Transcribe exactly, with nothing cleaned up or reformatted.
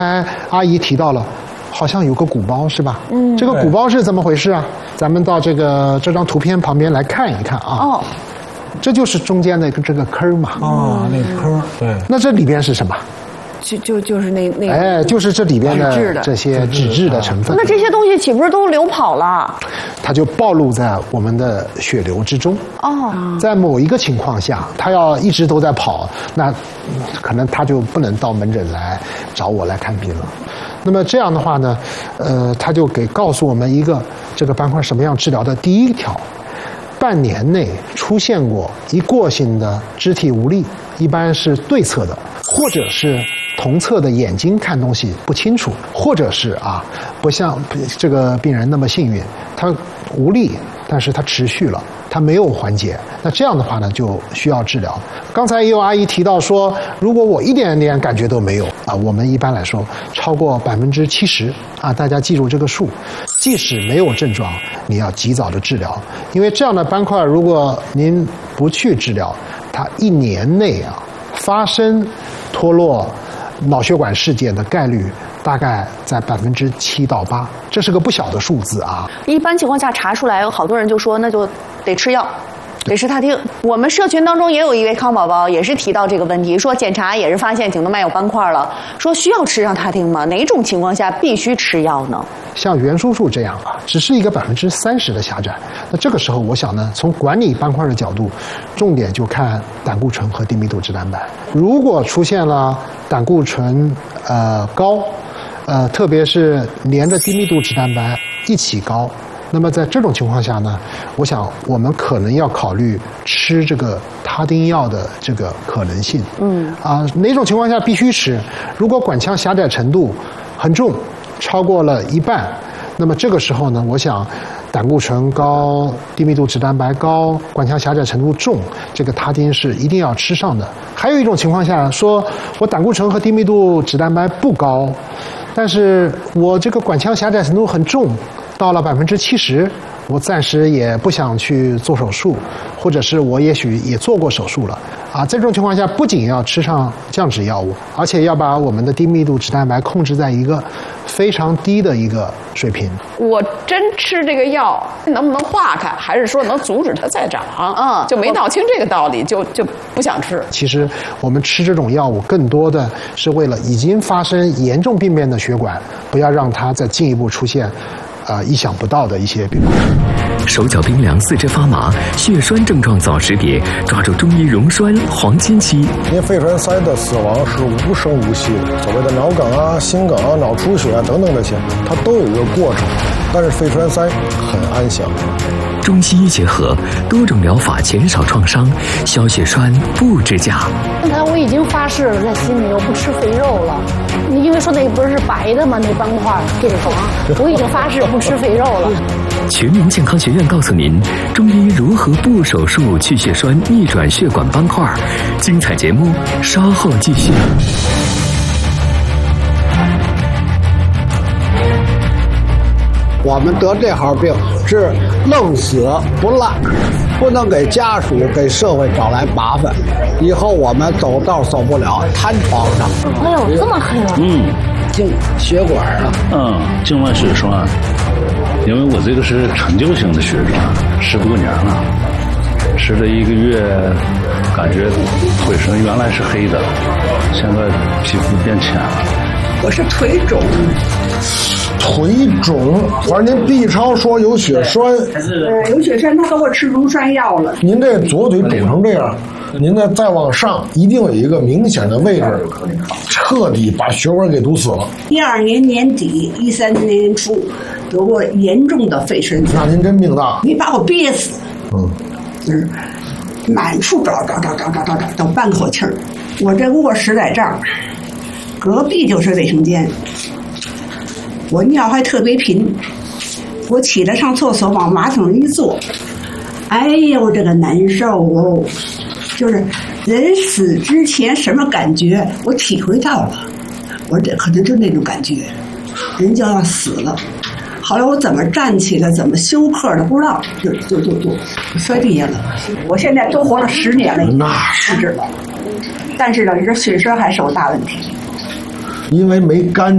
哎，阿姨提到了，好像有个鼓包是吧？嗯，这个鼓包是怎么回事啊？咱们到这个这张图片旁边来看一看啊。哦，这就是中间的这个坑嘛。 啊，那个坑，对。 那这里边是什么？ 就就就是那那哎，就是这里边的这些脂质的成分。 那这些东西岂不是都流跑了？ 它就暴露在我们的血流之中。哦，在某一个情况下，它要一直都在跑，那可能它就不能到门诊来找我来看病了。那么这样的话呢，呃，他就给告诉我们一个这个斑块什么样治疗的第一条。半年内出现过一过性的肢体无力，一般是对侧的，或者是同侧的眼睛看东西不清楚，或者是啊，不像这个病人那么幸运，他无力，但是他持续了，他没有缓解。那这样的话呢，就需要治疗。刚才也有阿姨提到说，如果我一点点感觉都没有啊，我们一般来说超过百分之七十啊，大家记住这个数。即使没有症状，你要及早的治疗，因为这样的斑块，如果您不去治疗，它一年内啊发生脱落脑血管事件的概率大概在百分之七到八，这是个不小的数字啊。 一般情况下查出来，有好多人就说那就得吃药。得吃他汀。我们社群当中也有一位康宝宝，也是提到这个问题，说检查也是发现颈动脉有斑块了，说需要吃上他汀吗？哪种情况下必须吃药呢？ 像袁叔叔这样啊，只是一个百分之三十的狭窄。那这个时候，我想呢，从管理斑块的角度，重点就看胆固醇和低密度脂蛋白。如果出现了胆固醇呃高，呃，特别是连着低密度脂蛋白一起高。那么在这种情况下呢，我想我们可能要考虑吃这个他汀药的这个可能性。嗯啊，哪种情况下必须吃？如果管腔狭窄程度很重，超过了一半，那么这个时候呢，我想胆固醇高、低密度脂蛋白高、管腔狭窄程度重，这个他汀是一定要吃上的。还有一种情况下，说我胆固醇和低密度脂蛋白不高，但是我这个管腔狭窄程度很重。到了百分之七十，我暂时也不想去做手术，或者是我也许也做过手术了啊。这种情况下，不仅要吃上降脂药物，而且要把我们的低密度脂蛋白控制在一个非常低的一个水平。 我真吃这个药能不能化开，还是说能阻止它再长？嗯，就没闹清这个道理，就就不想吃。 其实我们吃这种药物，更多的是为了已经发生严重病变的血管，不要让它再进一步出现。啊，意想不到的一些变化。 手脚冰凉、四肢发麻、血栓症状早识别，抓住中医溶栓黄金期。 因为肺栓塞的死亡是无声无息的，所谓的脑梗啊、心梗啊、脑出血啊等等这些，它都有一个过程。但是肺栓塞很安详。 中西医结合，多种疗法减少创伤，消血栓不支架。 刚才我已经发誓了，在心里我不吃肥肉了。你因为说那不是白的吗？那斑块给房，我已经发誓不吃肥肉了。 全民健康学院告诉您，中医如何不手术去血栓、逆转血管斑块。精彩节目稍后继续。 我们得这号病是愣死不赖，不能给家属给社会找来麻烦，以后我们走道走不了，瘫床上。 哎呦，这么黑啊！ 嗯， 静血管啊， 嗯，静脉血栓，因为我这个是陈旧型的血栓，十多年了，吃了一个月，感觉腿上原来是黑的，现在皮肤变浅了。 我是腿肿。 腿肿，反正您 B 超说有血栓， 呃，有血栓，他给我吃溶栓药了。 您这左腿肿成这样，您再再往上，一定有一个明显的位置，彻底把血管给堵死了。 一二年年底，一三年年初，有过严重的肺栓塞。 那您真命大， 你把我憋死。嗯，就是满处找找找找找找找，等半口气儿。我这卧室在这儿，隔壁就是卫生间。我尿还特别频，我起来上厕所往马桶上一坐，哎呦这个难受哦，就是人死之前什么感觉我体会到了，我这可能就那种感觉，人就要死了。后来我怎么站起来，怎么休克的不知道，就就就就摔地下了。我现在多活了十年了， 那是知道，但是呢，你这血栓还是有大问题， 因为没干。